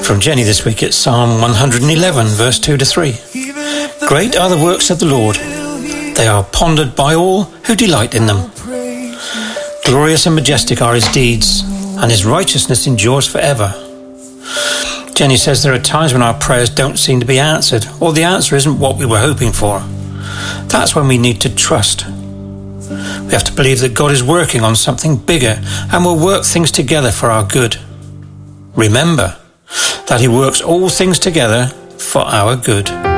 From Jenny this week, it's Psalm 111, verse 2 to 3. Great are the works of the Lord. They are pondered by all who delight in them. Glorious and majestic are his deeds, and his righteousness endures forever. Jenny says there are times when our prayers don't seem to be answered, or the answer isn't what we were hoping for. That's when we need to trust. We have to believe that God is working on something bigger and will work things together for our good. Remember that he works all things together for our good.